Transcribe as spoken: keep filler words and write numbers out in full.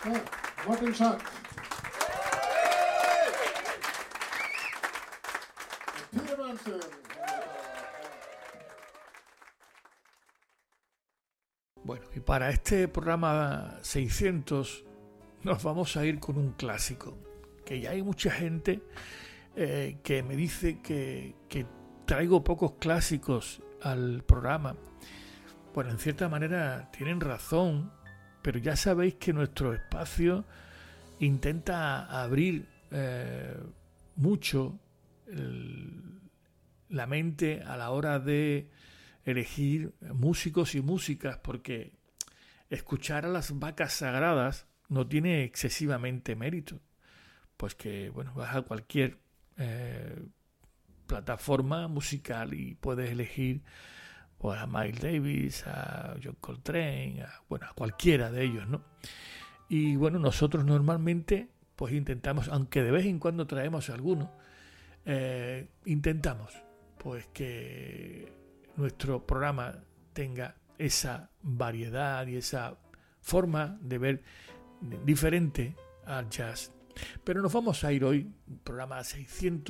Ah, Martin Schack. Peter Manson. Bueno, y para este programa seiscientos nos vamos a ir con un clásico, que ya hay mucha gente eh, que me dice que, que traigo pocos clásicos al programa. Bueno, en cierta manera tienen razón, pero ya sabéis que nuestro espacio intenta abrir eh, mucho el, la mente a la hora de elegir músicos y músicas, porque escuchar a las vacas sagradas no tiene excesivamente mérito, pues que bueno, vas a cualquier eh, plataforma musical y puedes elegir pues, a Miles Davis, a John Coltrane, a, bueno, a cualquiera de ellos, ¿no? Y bueno, nosotros normalmente pues intentamos, aunque de vez en cuando traemos alguno, eh, intentamos pues que nuestro programa tenga esa variedad y esa forma de ver diferente al jazz. Pero nos vamos a ir hoy, programa seiscientos,